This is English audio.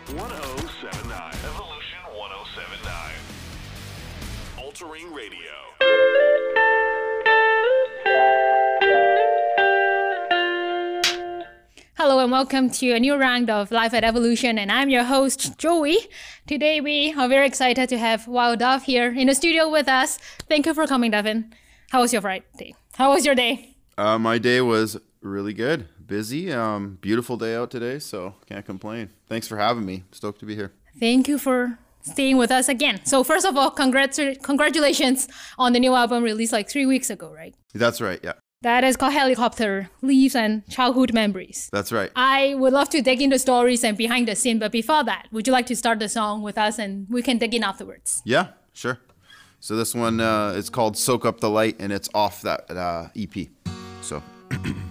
1079. Evolution 1079. Altering Radio. Hello and welcome to a new round of Live at Evolution, and I'm your host, Joey. Today we are very excited to have Wild Dove here in the studio with us. Thank you for coming, Devin. How was your Friday? How was your day? My day was really good. Busy. Beautiful day out today, so can't complain. Thanks for having me. Stoked to be here. Thank you for staying with us again. So first of all, congratulations on the new album released like 3 weeks ago, right? That's right, yeah. That is called Helicopter, Leaves and Childhood Memories. That's right. I would love to dig into stories and behind the scene, but before that, would you like to start the song with us and we can dig in afterwards? Yeah, sure. So this one is called Soak Up the Light, and it's off that EP. So...